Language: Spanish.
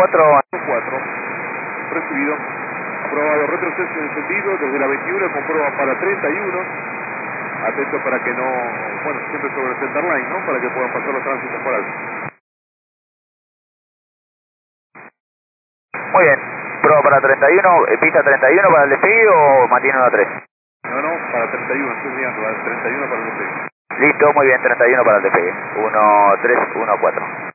4. 4. Recibido. Aprobado. Retroceso encendido desde la 21 con prueba para 31. Atento para que no, bueno, siempre sobre el center line, ¿no? Para que puedan pasar los tránsitos por alto. Muy bien. Prueba para 31, pista 31 para el despegue o mantiene 1 a 3. No, para 31, estoy mirando, 31 para el despegue. Listo, muy bien, 31 para el despegue. 1, 3, 1, 4.